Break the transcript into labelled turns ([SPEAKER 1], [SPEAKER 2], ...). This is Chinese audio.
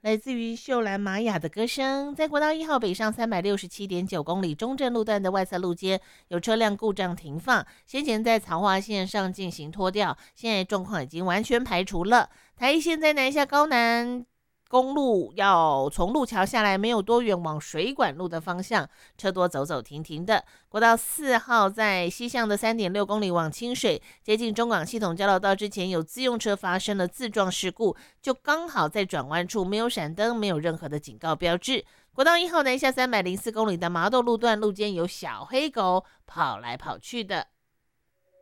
[SPEAKER 1] 来自于秀兰玛雅的歌声。在国道1号北上367.9公里中正路段的外侧路肩有车辆故障停放，先前在曹化线上进行拖吊，现在状况已经完全排除了。台一线在南下高南公路要从路桥下来没有多远，往水管路的方向车多走走停停的。国道4号在西向的3.6公里往清水接近中港系统交流道之前，有自用车发生了自撞事故，就刚好在转弯处没有闪灯，没有任何的警告标志。国道1号南下304公里的麻豆路段路肩有小黑狗跑来跑去的。